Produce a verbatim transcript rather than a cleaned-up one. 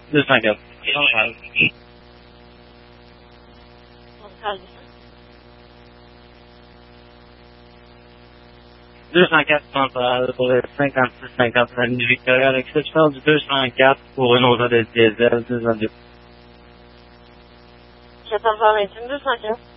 deux cent quatre. deux cent quatre centrales pour le cinquante-six cinquante avenue Victoria, à l'exception du deux cent quatre pour une auto de diesel deux cent deux. quatre cent vingt-deux, deux cent quatre.